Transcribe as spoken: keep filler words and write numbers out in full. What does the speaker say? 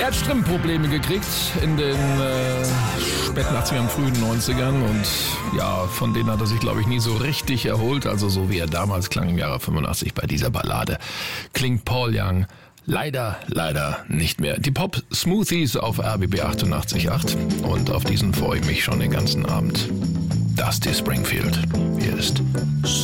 Er hat Stimmprobleme gekriegt in den äh, späten achtzigern, frühen neunzigern und ja, von denen hat er sich, glaube ich, nie so richtig erholt. Also so wie er damals klang im Jahre fünfundachtzig bei dieser Ballade, klingt Paul Young leider, leider nicht mehr. Die Pop-Smoothies auf R B B achtundachtzig Komma acht und auf diesen freue ich mich schon den ganzen Abend. Dusty Springfield. Hier ist